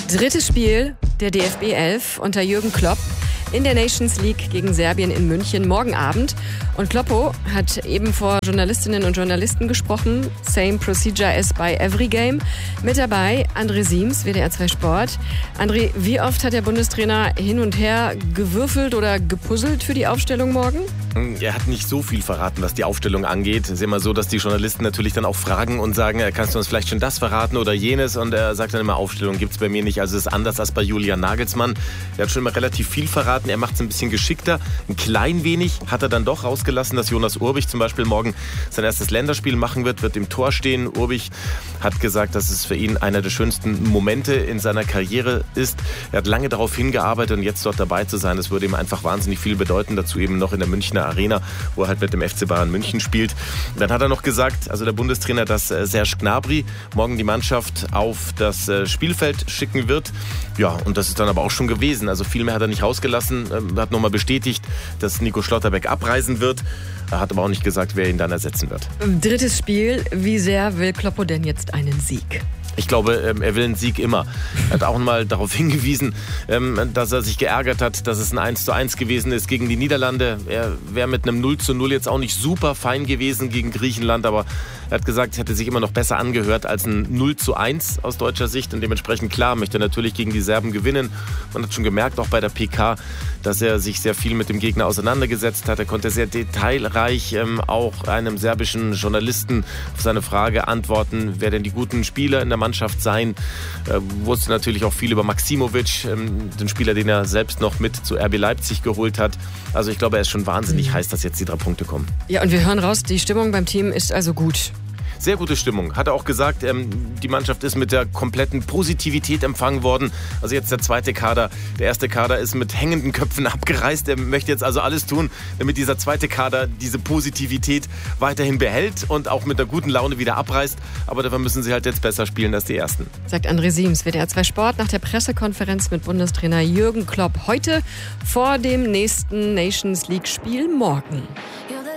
Drittes Spiel der DFB 11 unter Jürgen Klopp in der Nations League gegen Serbien in München morgen Abend. Und Kloppo hat eben vor Journalistinnen und Journalisten gesprochen. Same procedure as by every game. Mit dabei André Siems, WDR 2 Sport. André, wie oft hat der Bundestrainer hin und her gewürfelt oder gepuzzelt für die Aufstellung morgen? Er hat nicht so viel verraten, was die Aufstellung angeht. Es ist immer so, dass die Journalisten natürlich dann auch fragen und sagen, kannst du uns vielleicht schon das verraten oder jenes? Und er sagt dann immer, Aufstellung gibt es bei mir nicht. Also es ist anders als bei Julian Nagelsmann. Er hat schon immer relativ viel verraten. Er macht es ein bisschen geschickter. Ein klein wenig hat er dann doch rausgelassen, dass Jonas Urbich zum Beispiel morgen sein erstes Länderspiel machen wird im Tor stehen. Urbich hat gesagt, dass es für ihn einer der schönsten Momente in seiner Karriere ist. Er hat lange darauf hingearbeitet und jetzt dort dabei zu sein, das würde ihm einfach wahnsinnig viel bedeuten. Dazu eben noch in der Münchner Arena, wo er halt mit dem FC Bayern München spielt. Dann hat er noch gesagt, also der Bundestrainer, dass Serge Gnabry morgen die Mannschaft auf das Spielfeld schicken wird. Ja, und das ist dann aber auch schon gewesen. Also viel mehr hat er nicht rausgelassen. Er hat nochmal bestätigt, dass Nico Schlotterbeck abreisen wird. Er hat aber auch nicht gesagt, wer ihn dann ersetzen wird. Drittes Spiel. Wie sehr will Kloppo denn jetzt einen Sieg? Ich glaube, er will einen Sieg immer. Er hat auch mal darauf hingewiesen, dass er sich geärgert hat, dass es ein 1:1 gewesen ist gegen die Niederlande. Er wäre mit einem 0:0 jetzt auch nicht super fein gewesen gegen Griechenland, aber er hat gesagt, es hätte sich immer noch besser angehört als ein 0:1 aus deutscher Sicht. Und dementsprechend, klar, möchte er natürlich gegen die Serben gewinnen. Man hat schon gemerkt, auch bei der PK, dass er sich sehr viel mit dem Gegner auseinandergesetzt hat. Er konnte sehr detailreich auch einem serbischen Journalisten auf seine Frage antworten, wer denn die guten Spieler in der Mannschaft sein. Wusste natürlich auch viel über Maksimovic, den Spieler, den er selbst noch mit zu RB Leipzig geholt hat. Also ich glaube, er ist schon wahnsinnig heiß, dass jetzt die 3 Punkte kommen. Ja, und wir hören raus, die Stimmung beim Team ist also gut. Sehr gute Stimmung. Hat er auch gesagt, die Mannschaft ist mit der kompletten Positivität empfangen worden. Also jetzt der zweite Kader. Der erste Kader ist mit hängenden Köpfen abgereist. Er möchte jetzt also alles tun, damit dieser zweite Kader diese Positivität weiterhin behält und auch mit der guten Laune wieder abreißt. Aber dafür müssen sie halt jetzt besser spielen als die Ersten. Sagt André Siems, WDR 2 Sport, nach der Pressekonferenz mit Bundestrainer Jürgen Klopp. Heute vor dem nächsten Nations League Spiel morgen.